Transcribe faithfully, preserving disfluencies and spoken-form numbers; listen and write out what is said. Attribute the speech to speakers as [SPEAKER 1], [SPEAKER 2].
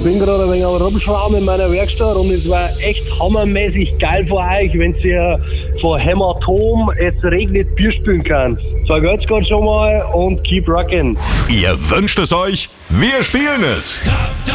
[SPEAKER 1] bin gerade ein wenig am Rumschrauben in meiner Werkstatt und es war echt hammermäßig geil für euch, wenn ihr von Hämatom es regnet Bier spielen kann. Vergelt's Gott schon mal und keep rocking.
[SPEAKER 2] Ihr wünscht es euch, wir spielen es.